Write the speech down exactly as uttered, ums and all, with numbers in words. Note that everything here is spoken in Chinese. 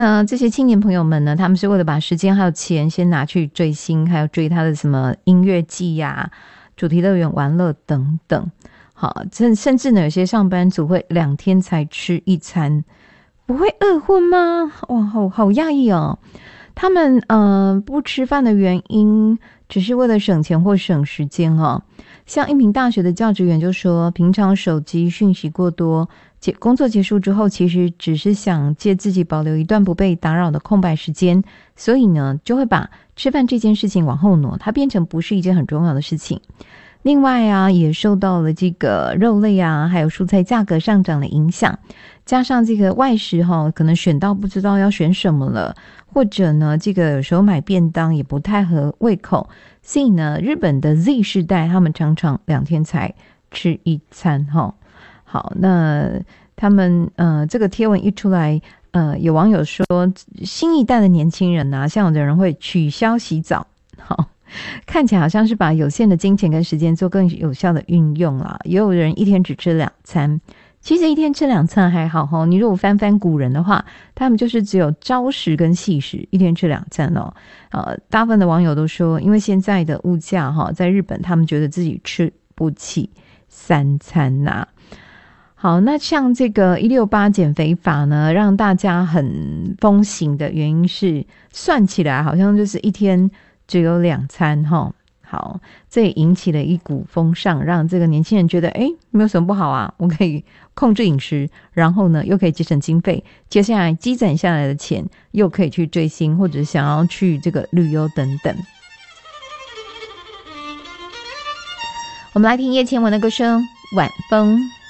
呃，这些青年朋友们呢，他们是为了把时间还有钱先拿去追星，还有追他的什么音乐季呀、啊、主题乐园玩乐等等。好，甚甚至呢，有些上班族会两天才吃一餐，不会饿昏吗？哇，好好讶异哦。他们呃不吃饭的原因，只是为了省钱或省时间哦。像一名大学的教职员就说，平常手机讯息过多，结工作结束之后，其实只是想借自己保留一段不被打扰的空白时间，所以呢，就会把吃饭这件事情往后挪，它变成不是一件很重要的事情。另外啊，也受到了这个肉类啊，还有蔬菜价格上涨的影响，加上这个外食哈、哦，可能选到不知道要选什么了，或者呢，这个有时候买便当也不太合胃口，所以呢，日本的 Z 世代他们常常两天才吃一餐哈、哦。好，那他们呃，这个贴文一出来，呃，有网友说，新一代的年轻人啊，像有的人会取消洗澡，好。看起来好像是把有限的金钱跟时间做更有效的运用啦，也有人一天只吃两餐，其实一天吃两餐还好齁，你如果翻翻古人的话，他们就是只有朝食跟夕食，一天吃两餐哦。呃，大部分的网友都说，因为现在的物价齁，在日本他们觉得自己吃不起三餐呐、啊。好，那像这个一六八减肥法呢，让大家很风行的原因是，算起来好像就是一天只有两餐齁。好，这也引起了一股风尚，让这个年轻人觉得，诶，没有什么不好啊，我可以控制饮食，然后呢，又可以节省经费，接下来积攒下来的钱，又可以去追星，或者想要去这个旅游等等。我们来听叶倩文的歌声《晚风》。